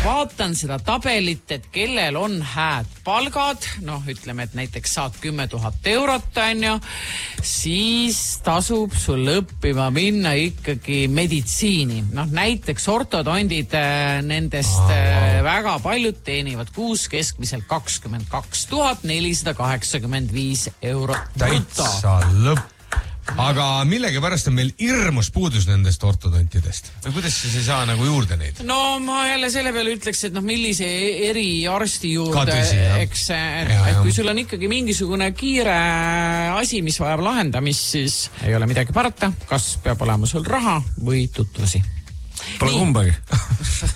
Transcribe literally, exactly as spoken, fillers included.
vaatan seda tabelit, et kellel on hääd palgad, noh, ütleme, et näiteks saad kümme tuhat eurot, on ju, siis tasub sul õppima minna ikkagi meditsiini. Noh, näiteks ortodondid, nendest Aa. väga paljud teenivad kuus keskmiselt kakskümmend kaks tuhat nelisada kaheksakümmend viis eurot. Täitsa lõpp. Aga millegi pärast on meil hirmus puudus nendest ortodontidest. Või kuidas siis ei saa nagu juurde neid? No ma jälle selle peale ütleks, et noh, millise eriarsti juurde, tõsi, eks, et, ja, et kui sul on ikkagi mingisugune kiire asi, mis vajab lahendamist, siis ei ole midagi parata. Kas peab olema sul raha või tutvusi? Pole kumbagi.